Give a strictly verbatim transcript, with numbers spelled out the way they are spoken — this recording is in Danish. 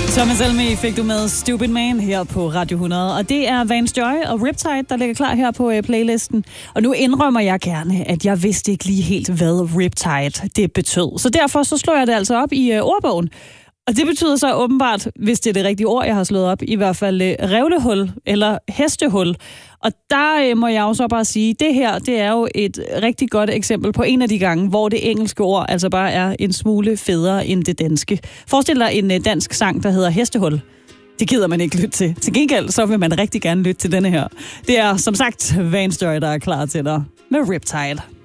Thomas Helmig fik du med Stupid Man her på Radio hundrede, og det er Vance Joy og Riptide, der ligger klar her på playlisten. Og nu indrømmer jeg gerne, at jeg vidste ikke lige helt, hvad Riptide det betød. Så derfor så slår jeg det altså op i uh, ordbogen. Og det betyder så åbenbart, hvis det er det rigtige ord, jeg har slået op, i hvert fald uh, revlehul eller hestehul. Og der uh, må jeg jo så bare sige, det her, det er jo et rigtig godt eksempel på en af de gange, hvor det engelske ord altså bare er en smule federe end det danske. Forestil dig en uh, dansk sang, der hedder Hestehul. Det gider man ikke lytte til. Til gengæld så vil man rigtig gerne lytte til denne her. Det er som sagt Vance Joy, der er klar til dig med Riptide.